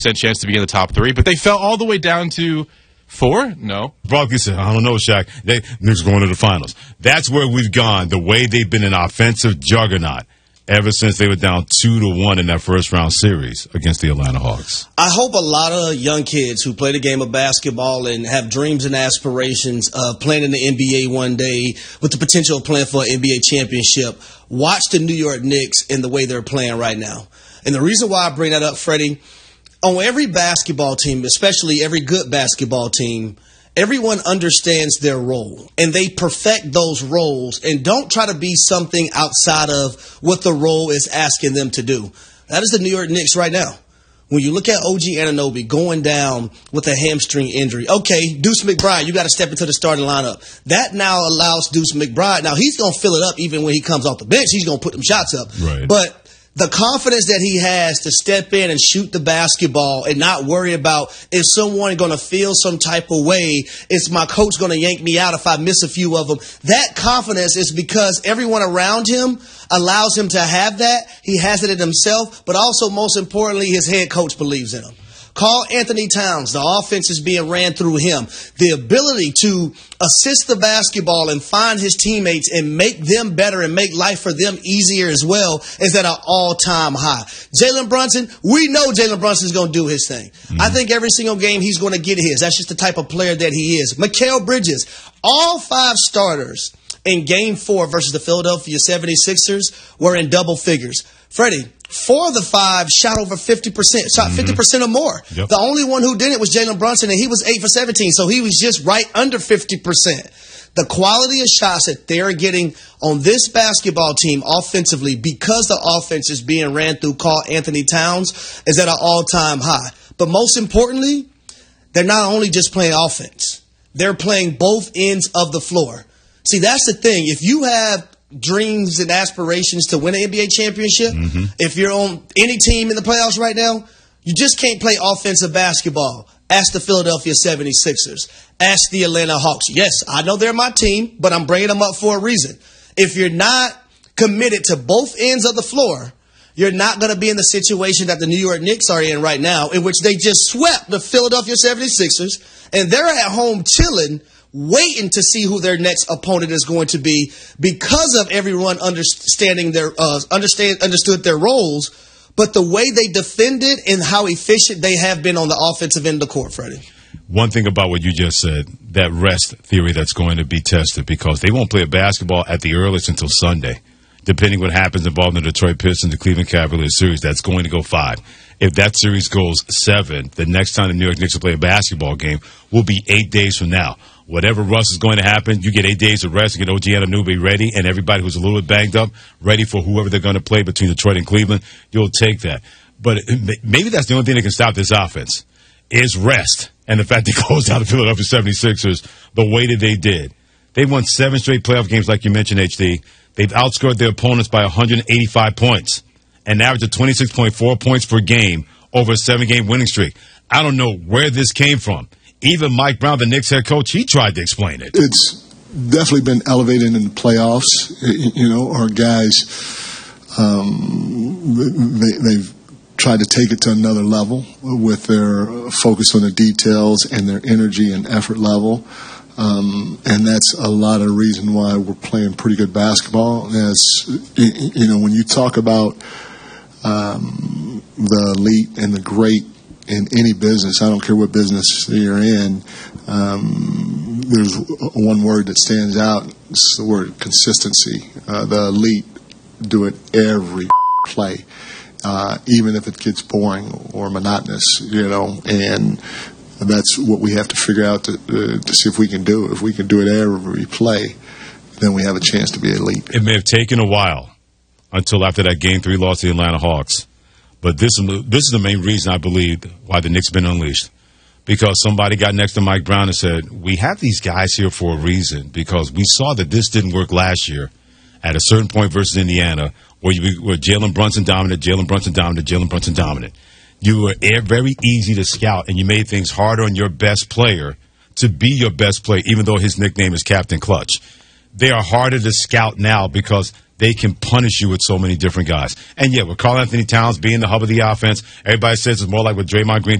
chance to be in the top 3, but they fell all the way down to 4? No. Broadly said, I don't know, Shaq. They're going to the finals. That's where we've gone, the way they've been an offensive juggernaut ever since they were down 2-1 in that first-round series against the Atlanta Hawks. I hope a lot of young kids who play the game of basketball and have dreams and aspirations of playing in the NBA one day with the potential of playing for an NBA championship watch the New York Knicks in the way they're playing right now. And the reason why I bring that up, Freddie, on every basketball team, especially every good basketball team, everyone understands their role, and they perfect those roles and don't try to be something outside of what the role is asking them to do. That is the New York Knicks right now. When you look at OG Anunoby going down with a hamstring injury, okay, Deuce McBride, you got to step into the starting lineup. That now allows Deuce McBride. Now, he's going to fill it up even when he comes off the bench. He's going to put them shots up. Right. But the confidence that he has to step in and shoot the basketball and not worry about is someone going to feel some type of way, is my coach going to yank me out if I miss a few of them. That confidence is because everyone around him allows him to have that. He has it in himself, but also most importantly, his head coach believes in him. Karl Anthony Towns, the offense is being ran through him. The ability to assist the basketball and find his teammates and make them better and make life for them easier as well is at an all-time high. Jalen Brunson, we know Jalen Brunson is going to do his thing. I think every single game he's going to get his. That's just the type of player that he is. Mikal Bridges, all 5 starters in Game 4 versus the Philadelphia 76ers were in double figures. Freddie, 4 of the 5 shot over 50%, shot 50% or more. Yep. The only one who didn't was Jalen Brunson, and he was 8 for 17, so he was just right under 50%. The quality of shots that they're getting on this basketball team offensively, because the offense is being ran through Karl Anthony Towns, is at an all-time high. But most importantly, they're not only just playing offense. They're playing both ends of the floor. See, that's the thing. If you have dreams and aspirations to win an NBA championship, if you're on any team in the playoffs right now, you just can't play offensive basketball. Ask the Philadelphia 76ers. Ask the Atlanta Hawks. Yes, I know they're my team, but I'm bringing them up for a reason. If you're not committed to both ends of the floor, you're not going to be in the situation that the New York Knicks are in right now, in which they just swept the Philadelphia 76ers, and they're at home chilling, waiting to see who their next opponent is going to be because of everyone understood their roles, but the way they defended and how efficient they have been on the offensive end of the court, Freddie. One thing about what you just said, that rest theory that's going to be tested, because they won't play basketball at the earliest until Sunday. Depending what happens involving the Detroit Pistons, the Cleveland Cavaliers series, that's going to go 5. If that series goes 7, the next time the New York Knicks will play a basketball game will be 8 days from now. Whatever rust is going to happen, you get 8 days of rest, you get OG Anunoby ready, and everybody who's a little bit banged up, ready for whoever they're going to play between Detroit and Cleveland, you'll take that. But maybe that's the only thing that can stop this offense, is rest. And the fact they closed out the Philadelphia 76ers the way that they did. They won 7 straight playoff games, like you mentioned, HD. They've outscored their opponents by 185 points, an average of 26.4 points per game over a 7-game winning streak. I don't know where this came from. Even Mike Brown, the Knicks head coach, he tried to explain it. It's definitely been elevated in the playoffs. You know, our guys, they've tried to take it to another level with their focus on the details and their energy and effort level. And that's a lot of the reason why we're playing pretty good basketball. As you know, when you talk about the elite and the great in any business, I don't care what business you're in, there's one word that stands out. It's the word consistency. The elite do it every play, even if it gets boring or monotonous, you know, and that's what we have to figure out to see if we can do. If we can do it every play, then we have a chance to be elite. It may have taken a while until after that Game 3 loss to the Atlanta Hawks. But this is the main reason I believe why the Knicks have been unleashed. Because somebody got next to Mike Brown and said, we have these guys here for a reason, because we saw that this didn't work last year at a certain point versus Indiana, where you were Jalen Brunson dominant. You were very easy to scout, and you made things harder on your best player to be your best player, even though his nickname is Captain Clutch. They are harder to scout now because they can punish you with so many different guys. And yeah, with Karl Anthony Towns being the hub of the offense, everybody says it's more like what Draymond Green